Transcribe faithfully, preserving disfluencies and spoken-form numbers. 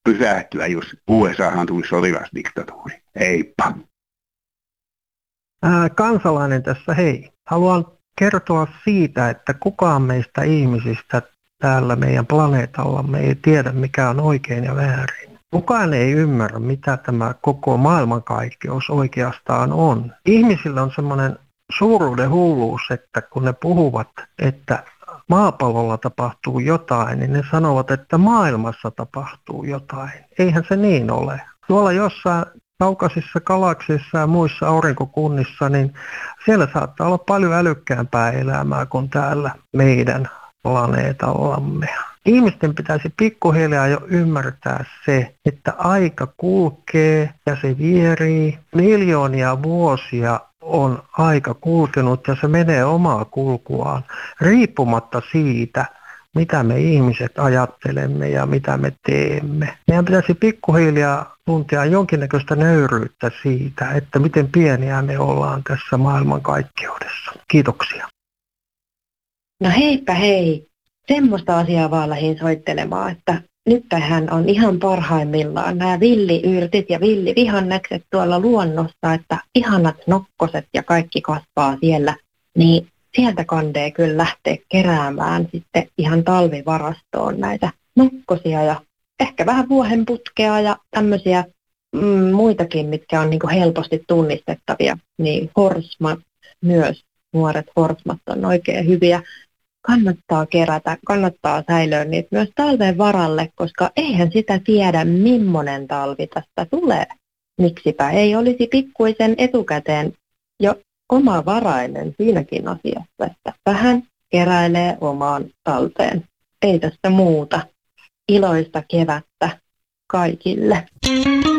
pysähtyä, jos U S A:han tulisi sotilasdiktatuuri. Heippa. Ää, kansalainen tässä, hei. Haluan kertoa siitä, että kukaan meistä ihmisistä täällä meidän planeetallamme ei tiedä, mikä on oikein ja väärin. Kukaan ei ymmärrä, mitä tämä koko maailmankaikkeus oikeastaan on. Ihmisillä on semmoinen suuruuden hulluus, että kun ne puhuvat, että maapallolla tapahtuu jotain, niin ne sanovat, että maailmassa tapahtuu jotain. Eihän se niin ole. Tuolla jossain kaukaisissa galaksissa ja muissa aurinkokunnissa, niin siellä saattaa olla paljon älykkäämpää elämää kuin täällä meidän planeetallamme. Ihmisten pitäisi pikkuhiljaa jo ymmärtää se, että aika kulkee ja se vierii. Miljoonia vuosia on aika kulkenut ja se menee omaa kulkuaan riippumatta siitä, mitä me ihmiset ajattelemme ja mitä me teemme. Meidän pitäisi pikkuhiljaa tuntea jonkinnäköistä nöyryyttä siitä, että miten pieniä me ollaan tässä maailmankaikkeudessa. Kiitoksia. No heipä hei. Semmoista asiaa vaan lähdin soittelemaan, että nyt tähän on ihan parhaimmillaan nämä villiyrtit ja villivihannekset tuolla luonnossa, että ihanat nokkoset ja kaikki kasvaa siellä, niin sieltä kandee kyllä lähteä keräämään sitten ihan talvivarastoon näitä nokkosia ja ehkä vähän vuohenputkea ja tämmöisiä mm, muitakin, mitkä on niinku helposti tunnistettavia, niin horsmat myös, nuoret horsmat on oikein hyviä. Kannattaa kerätä, kannattaa säilöä niitä myös talven varalle, koska eihän sitä tiedä, millainen talvi tästä tulee. Miksipä ei olisi pikkuisen etukäteen jo omavarainen siinäkin asiassa, että vähän keräilee omaan talteen. Ei tästä muuta. Iloista kevättä kaikille.